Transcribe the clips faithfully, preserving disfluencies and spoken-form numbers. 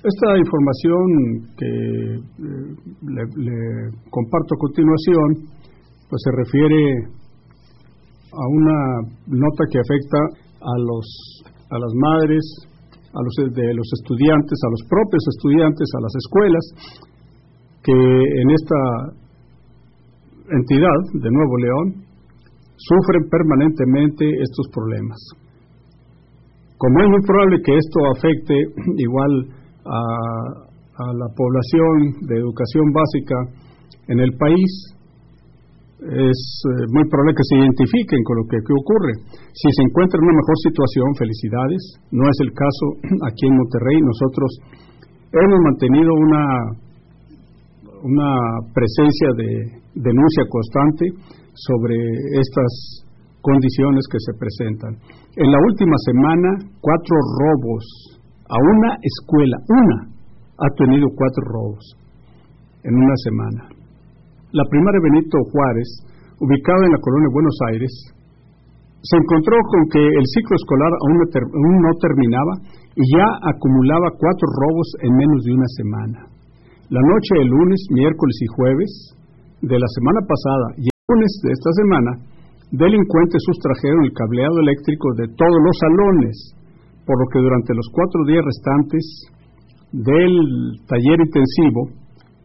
Esta información que eh, le, le comparto a continuación, pues se refiere a una nota que afecta a los a las madres, a los de los estudiantes, a los propios estudiantes, a las escuelas, que en esta entidad de Nuevo León sufren permanentemente estos problemas. Como es muy probable que esto afecte igual a, a la población de educación básica en el país, es eh, muy probable que se identifiquen con lo que, que ocurre. Si se encuentra en una mejor situación, felicidades. No es el caso aquí en Monterrey. Nosotros hemos mantenido una, una presencia de denuncia constante sobre estas condiciones que se presentan. En la última semana, cuatro robos a una escuela, una, ha tenido cuatro robos en una semana. La primaria Benito Juárez, ubicada en la colonia Buenos Aires, se encontró con que el ciclo escolar aún no, ter- aún no terminaba y ya acumulaba cuatro robos en menos de una semana. La noche del lunes, miércoles y jueves de la semana pasada y el lunes de esta semana, delincuentes sustrajeron el cableado eléctrico de todos los salones, por lo que durante los cuatro días restantes del taller intensivo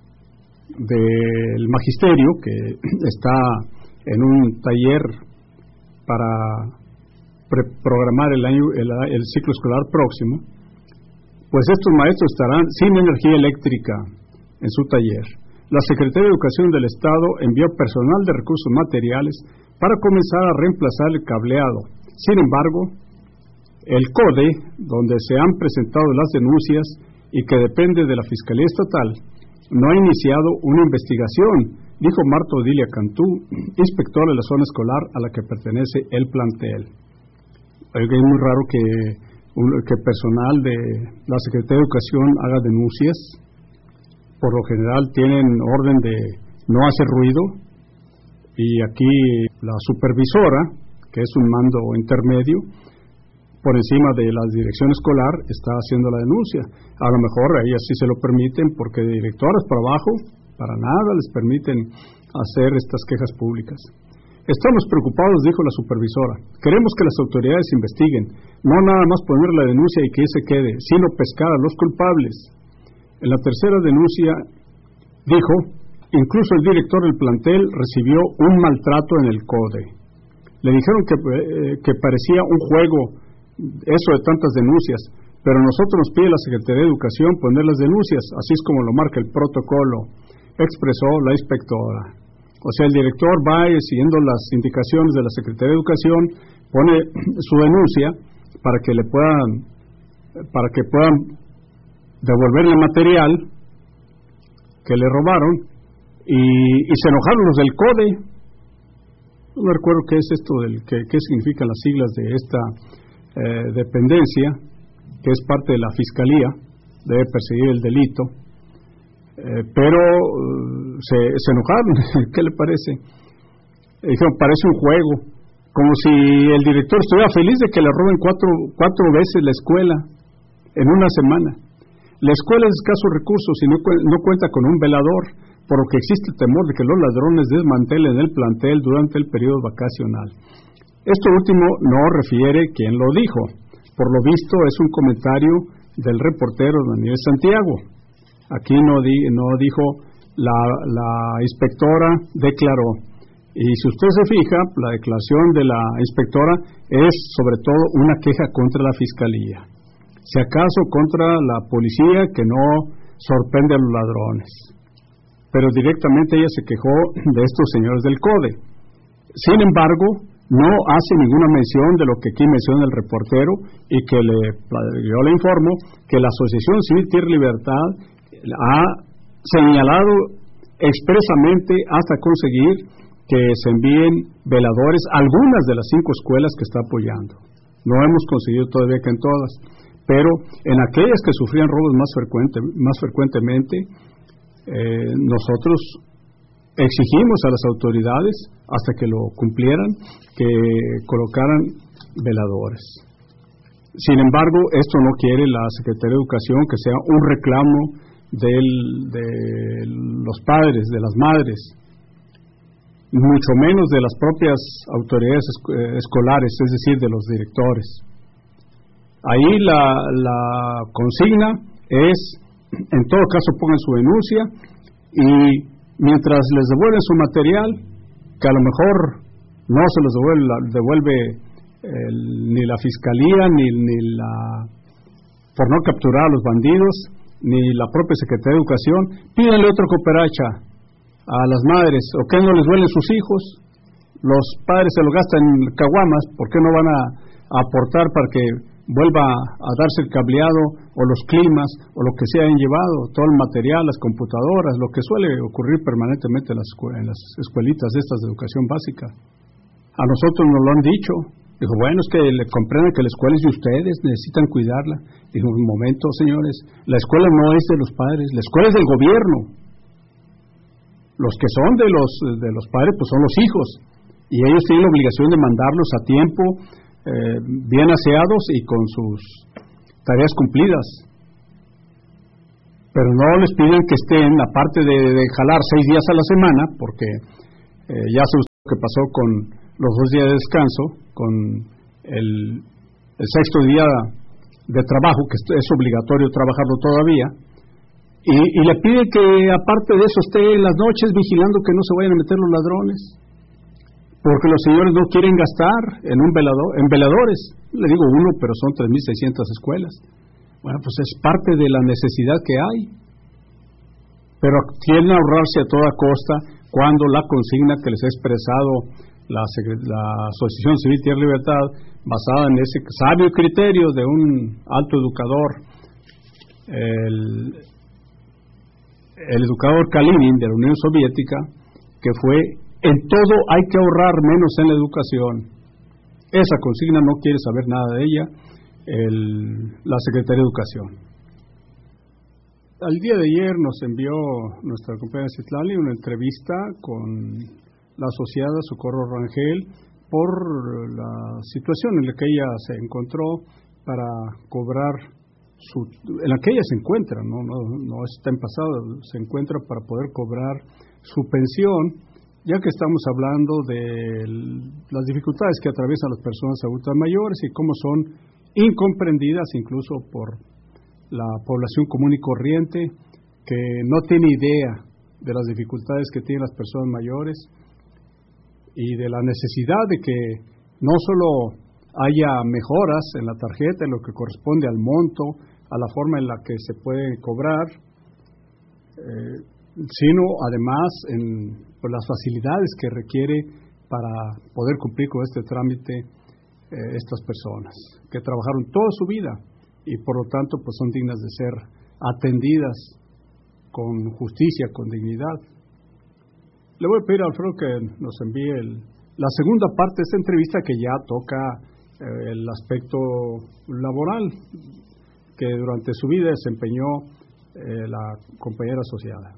del magisterio, que está en un taller para pre- programar el año el, el ciclo escolar próximo, pues estos maestros estarán sin energía eléctrica en su taller. La Secretaría de Educación del Estado envió personal de recursos materiales para comenzar a reemplazar el cableado. Sin embargo, el CODE, donde se han presentado las denuncias y que depende de la Fiscalía Estatal, no ha iniciado una investigación, dijo Marta Odilia Cantú, inspectora de la zona escolar a la que pertenece el plantel. Oiga, es muy raro que, que personal de la Secretaría de Educación haga denuncias. Por lo general tienen orden de no hacer ruido, y aquí la supervisora, que es un mando intermedio, por encima de la dirección escolar, está haciendo la denuncia. A lo mejor a ellas sí se lo permiten, porque de directoras para abajo, para nada les permiten hacer estas quejas públicas. Estamos preocupados, dijo la supervisora. Queremos que las autoridades investiguen, no nada más poner la denuncia y que se quede, sino pescar a los culpables. En la tercera denuncia, dijo, incluso el director del plantel recibió un maltrato en el CODE. Le dijeron que, eh, que parecía un juego eso de tantas denuncias, pero nosotros nos pide la Secretaría de Educación poner las denuncias, así es como lo marca el protocolo, expresó la inspectora. O sea, el director va siguiendo las indicaciones de la Secretaría de Educación, pone su denuncia para que le puedan, para que puedan devolverle material que le robaron, y, y se enojaron los del CODE. No recuerdo qué es esto, del qué, qué significan las siglas de esta Eh, dependencia, que es parte de la Fiscalía, debe perseguir el delito, eh, pero uh, se, se enojaron. ¿Qué le parece? Eh, dijeron, parece un juego, como si el director estuviera feliz de que le roben cuatro, cuatro veces la escuela en una semana. La escuela es de escasos recursos y no, no cuenta con un velador, por lo que existe el temor de que los ladrones desmantelen el plantel durante el periodo vacacional. Esto último no refiere quién lo dijo. Por lo visto es un comentario del reportero Daniel Santiago. Aquí no, di, no dijo, la, la inspectora declaró. Y si usted se fija, la declaración de la inspectora es sobre todo una queja contra la Fiscalía. Si acaso contra la policía, que no sorprende a los ladrones. Pero directamente ella se quejó de estos señores del CODE. Sin embargo, no hace ninguna mención de lo que aquí menciona el reportero, y que le, yo le informo que la Asociación Civil Tierra y Libertad ha señalado expresamente hasta conseguir que se envíen veladores a algunas de las cinco escuelas que está apoyando. No hemos conseguido todavía que en todas, pero en aquellas que sufrían robos más, frecuente, más frecuentemente, eh, nosotros exigimos a las autoridades, hasta que lo cumplieran, que colocaran veladores. sin embargo, esto no quiere la Secretaría de Educación que sea un reclamo del, de los padres, de las madres, mucho menos de las propias autoridades escolares, es decir, de los directores. Ahí la, la consigna es, en todo caso pongan su denuncia y mientras les devuelven su material, que a lo mejor no se los devuelve, devuelve el, ni la fiscalía, ni, ni la, por no capturar a los bandidos, ni la propia Secretaría de Educación, pídanle otra cooperacha a las madres, o que no les duelen sus hijos, los padres se lo gastan en caguamas, ¿por qué no van a, a aportar para que vuelva a darse el cableado o los climas o lo que se hayan llevado, todo el material, las computadoras, lo que suele ocurrir permanentemente en las, en las escuelitas estas de educación básica? A nosotros nos lo han dicho. Dijo, bueno, es que le comprendan que la escuela es de ustedes, necesitan cuidarla. Dijo, un momento, señores, la escuela no es de los padres, la escuela es del gobierno. Los que son de los de los padres, pues son los hijos, y ellos tienen la obligación de mandarlos a tiempo, eh, bien aseados y con sus tareas cumplidas. Pero no les piden que estén, aparte de, de jalar seis días a la semana, porque eh, ya se lo que pasó con los dos días de descanso, con el, el sexto día de trabajo, que es obligatorio trabajarlo todavía, y, y le pide que aparte de eso esté en las noches vigilando que no se vayan a meter los ladrones, porque los señores no quieren gastar en un velador, en veladores. Le digo uno, pero son tres mil seiscientas escuelas. Bueno, pues es parte de la necesidad que hay, pero quieren ahorrarse a toda costa cuando la consigna que les ha expresado la, la Asociación Civil Tierra y Libertad, basada en ese sabio criterio de un alto educador, el, el educador Kalinin de la Unión Soviética, que fue: en todo hay que ahorrar menos en la educación. Esa consigna no quiere saber nada de ella el, la Secretaría de Educación. Al día de ayer nos envió nuestra compañera Citlali una entrevista con la asociada Socorro Rangel por la situación en la que ella se encontró para cobrar su, en la que ella se encuentra, no, no, no está en pasado, se encuentra para poder cobrar su pensión, ya que estamos hablando de las dificultades que atraviesan las personas adultas mayores y cómo son incomprendidas incluso por la población común y corriente, que no tiene idea de las dificultades que tienen las personas mayores y de la necesidad de que no solo haya mejoras en la tarjeta, en lo que corresponde al monto, a la forma en la que se puede cobrar, eh, sino además en pues, las facilidades que requiere para poder cumplir con este trámite eh, estas personas, que trabajaron toda su vida y por lo tanto pues son dignas de ser atendidas con justicia, con dignidad. Le voy a pedir a Alfredo que nos envíe el, la segunda parte de esta entrevista, que ya toca eh, el aspecto laboral que durante su vida desempeñó eh, la compañera asociada.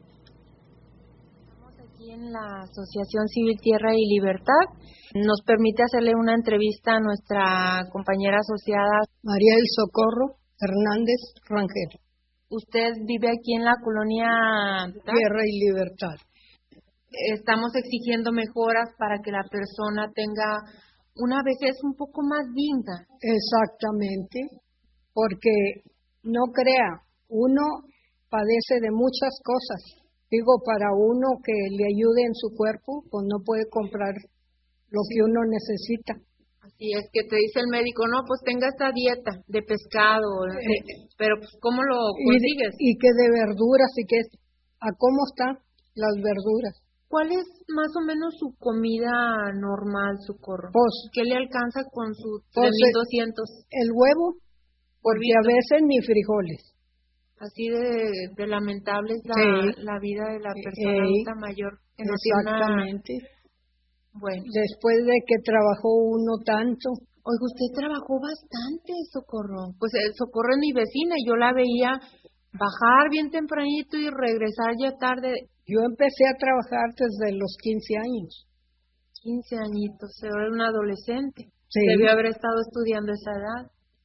Estamos aquí en la Asociación Civil Tierra y Libertad. Nos permite hacerle una entrevista a nuestra compañera asociada María del Socorro Hernández Rangel. Usted vive aquí en la colonia Tierra y Libertad. Estamos exigiendo mejoras para que la persona tenga una vejez un poco más digna. Exactamente, porque no crea, uno padece de muchas cosas. Digo, para uno que le ayude en su cuerpo, pues no puede comprar lo sí. que uno necesita. Así es, que te dice el médico, no, pues tenga esta dieta de pescado, eh, pero pues ¿cómo lo consigues? Y, de, y que de verduras, y que ¿a cómo están las verduras? ¿Cuál es más o menos su comida normal, Socorro? Pues, ¿qué le alcanza con sus pues tres mil doscientos? El huevo, porque a veces ni frijoles. Así de, de lamentable es la, sí. la vida de la persona sí. adulta mayor. Que no exactamente. Tiene una... Bueno. Después de que trabajó uno tanto. Oiga, usted trabajó bastante, Socorro. Pues el Socorro es mi vecina y yo la veía bajar bien tempranito y regresar ya tarde. Yo empecé a trabajar desde los quince años. quince añitos, era un adolescente. Sí. Debió haber estado estudiando esa edad.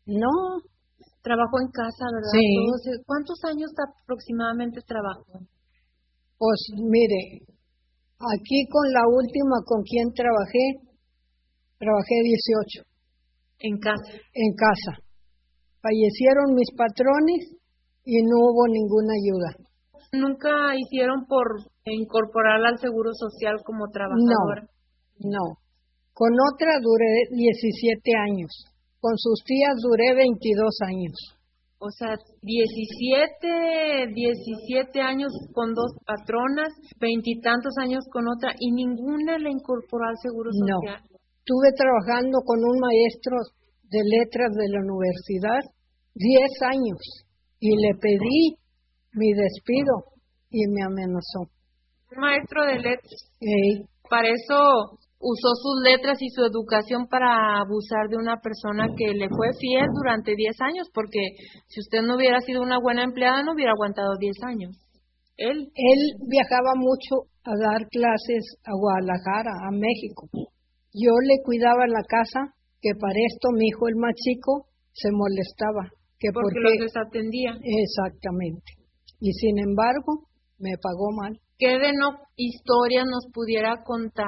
No. Trabajó en casa, ¿verdad? Sí. Entonces, ¿cuántos años aproximadamente trabajó? Pues mire, aquí con la última con quien trabajé, trabajé dieciocho. En casa. En casa. Fallecieron mis patrones y no hubo ninguna ayuda. ¿Nunca hicieron por incorporarla al Seguro Social como trabajadora? No, no. Con otra duré diecisiete años. Con sus tías duré veintidós años. O sea, diecisiete, diecisiete años con dos patronas, veintitantos años con otra, y ninguna le incorporó al Seguro Social. No. Estuve trabajando con un maestro de letras de la universidad diez años y le pedí mi despido y me amenazó. Un maestro de letras. Hey. Para eso usó sus letras y su educación para abusar de una persona que le fue fiel durante diez años, porque si usted no hubiera sido una buena empleada no hubiera aguantado diez años. Él. Él viajaba mucho a dar clases a Guadalajara, a México. Yo le cuidaba la casa, que para esto mi hijo el más chico se molestaba. Que porque, porque los desatendía. Exactamente. Y sin embargo, me pagó mal. ¿Qué de no historias nos pudiera contar